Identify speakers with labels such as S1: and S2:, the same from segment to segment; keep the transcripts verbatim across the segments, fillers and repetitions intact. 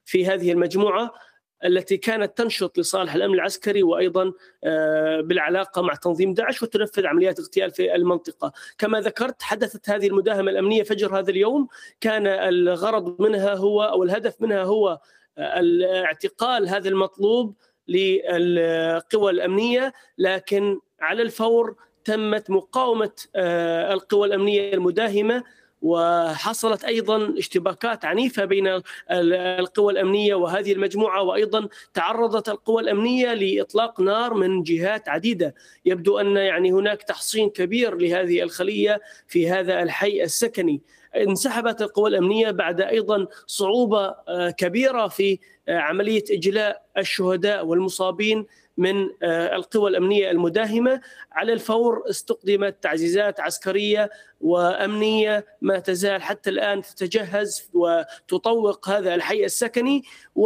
S1: في هذه المجموعة التي كانت تنشط لصالح الأمن العسكري وأيضا بالعلاقة مع تنظيم داعش وتنفذ عمليات اغتيال في المنطقة. كما ذكرت حدثت هذه المداهمة الأمنية فجر هذا اليوم، كان الغرض منها هو أو الهدف منها هو اعتقال هذا المطلوب للقوى الأمنية، لكن على الفور تمت مقاومة القوى الأمنية المداهمة، وحصلت أيضا اشتباكات عنيفة بين القوى الأمنية وهذه المجموعة، وأيضا تعرضت القوى الأمنية لإطلاق نار من جهات عديدة. يبدو أن يعني هناك تحصين كبير لهذه الخلية في هذا الحي السكني. انسحبت القوى الأمنية بعد أيضا صعوبة كبيرة في عملية إجلاء الشهداء والمصابين من القوى الأمنية المداهمة. على الفور استقدمت تعزيزات عسكرية وأمنية ما تزال حتى الآن تتجهز وتطوق هذا الحي السكني،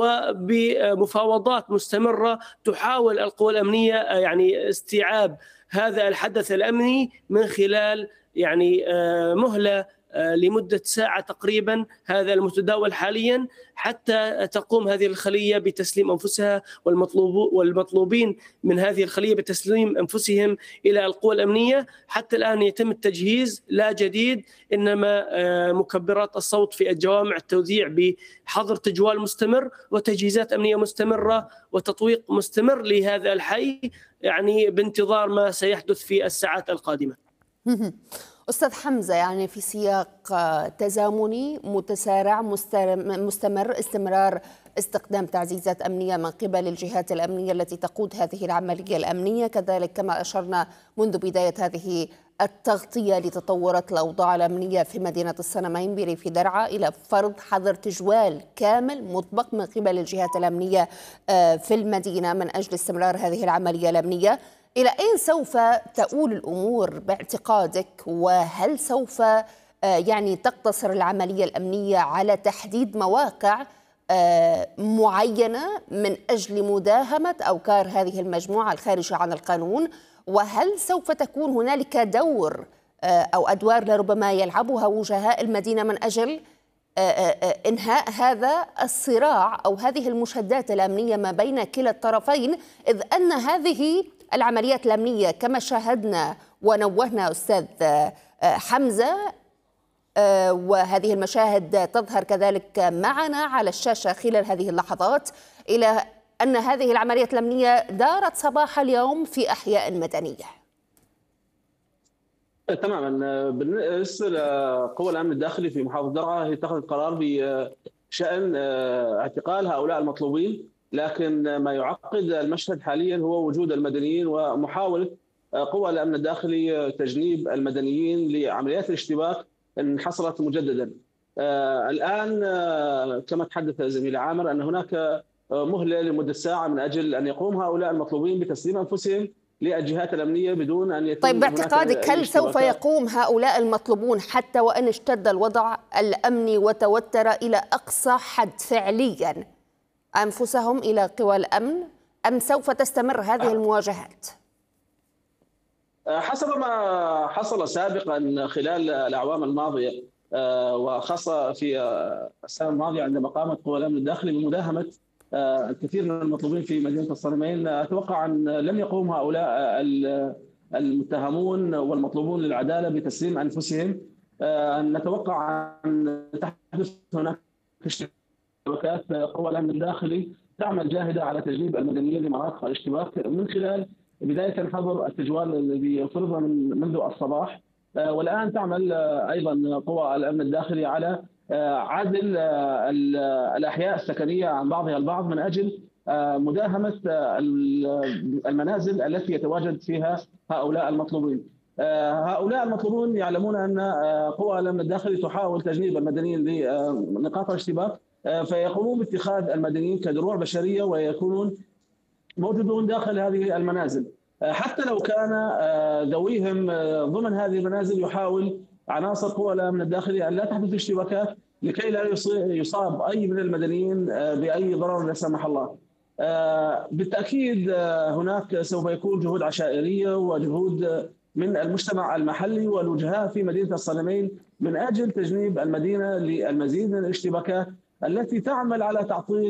S1: وبمفاوضات مستمرة تحاول القوى الأمنية يعني استيعاب هذا الحدث الأمني من خلال يعني مهلة لمدة ساعة تقريبا، هذا المتداول حاليا، حتى تقوم هذه الخلية بتسليم أنفسها والمطلوب والمطلوبين من هذه الخلية بتسليم أنفسهم إلى القوى الأمنية. حتى الآن يتم التجهيز، لا جديد، إنما مكبرات الصوت في الجوامع، التوزيع بحظر تجوال مستمر وتجهيزات أمنية مستمرة وتطويق مستمر لهذا الحي، يعني بانتظار ما سيحدث في الساعات القادمة.
S2: أستاذ حمزة، يعني في سياق تزامني متسارع مستمر استمرار استخدام تعزيزات أمنية من قبل الجهات الأمنية التي تقود هذه العملية الأمنية، كذلك كما أشرنا منذ بداية هذه التغطية لتطورات الأوضاع الأمنية في مدينة الصنمين بريف درعا إلى فرض حظر تجوال كامل مطبق من قبل الجهات الأمنية في المدينة من أجل استمرار هذه العملية الأمنية. إلى أين سوف تؤول الأمور باعتقادك؟ وهل سوف يعني تقتصر العملية الأمنية على تحديد مواقع معينة من أجل مداهمة أوكار هذه المجموعة الخارجة عن القانون؟ وهل سوف تكون هنالك دور أو أدوار لربما يلعبها وجهاء المدينة من أجل إنهاء هذا الصراع أو هذه المشادات الأمنية ما بين كلا الطرفين، إذ أن هذه العمليات الأمنية كما شاهدنا ونوهنا أستاذ حمزة، وهذه المشاهد تظهر كذلك معنا على الشاشة خلال هذه اللحظات، إلى أن هذه العمليات الأمنية دارت صباح اليوم في أحياء مدنية.
S3: تماما. بالنسبة لقوى الأمن الداخلي في محافظة درعا، هي اتخذت قرار بشأن اعتقال هؤلاء المطلوبين، لكن ما يعقد المشهد حاليا هو وجود المدنيين ومحاولة قوى الأمن الداخلي تجنيب المدنيين لعمليات الاشتباك إن حصلت مجددا. الآن كما تحدث زميل عامر أن هناك مهلة لمدة ساعة من أجل أن يقوم هؤلاء المطلوبين بتسليم أنفسهم للجهات الأمنية بدون أن يتم.
S2: طيب باعتقادك هل سوف يقوم هؤلاء المطلوبون حتى وإن اشتد الوضع الأمني وتوتر إلى أقصى حد فعليا أنفسهم إلى قوى الأمن، أم سوف تستمر هذه المواجهات؟
S3: حسب ما حصل سابقا خلال الأعوام الماضية، وخاصة في السنة الماضية عندما قامت قوى الأمن الداخلي بمداهمة الكثير من المطلوبين في مدينة الصنمين، أتوقع أن لم يقوم هؤلاء المتهمون والمطلوبون للعدالة بتسليم أنفسهم. نتوقع أن تحدث هناك اشتباكات. قوى الأمن الداخلي تعمل جاهدة على تجنيب المدنيين لمناطق الاشتباك من خلال بداية حظر التجوال الذي فرض من منذ الصباح، والآن تعمل أيضا قوى الأمن الداخلي على عزل الأحياء السكنية عن بعضها البعض من أجل مداهمة المنازل التي يتواجد فيها هؤلاء المطلوبين. هؤلاء المطلوبون يعلمون أن قوى الأمن الداخلي تحاول تجنيب المدنيين لنقاط الاشتباك، فيقومون باتخاذ المدنيين كدروع بشرية ويكونون موجودون داخل هذه المنازل. حتى لو كان ذويهم ضمن هذه المنازل، يحاول عناصر قوى الأمن الداخلي أن لا تحدث اشتباكات لكي لا يصاب أي من المدنيين بأي ضرر لا سمح الله. بالتأكيد هناك سوف يكون جهود عشائرية وجهود من المجتمع المحلي والوجهاء في مدينة الصنمين من أجل تجنيب المدينة للمزيد من الاشتباكات التي تعمل على تعطيل